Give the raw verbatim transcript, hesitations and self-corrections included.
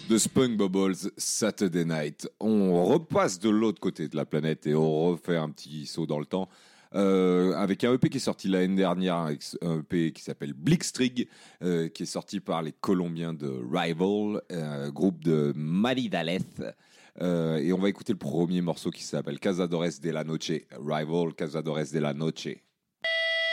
The Spunk Bubbles, Saturday Night. On repasse de l'autre côté de la planète et on refait un petit saut dans le temps. Euh, avec un E P qui est sorti l'année dernière, un E P qui s'appelle Blitzkrieg, euh, qui est sorti par les Colombiens de Rival, euh, groupe de Manizales. Euh, et on va écouter le premier morceau qui s'appelle Cazadores de la Noche. Rival, Cazadores de la Noche.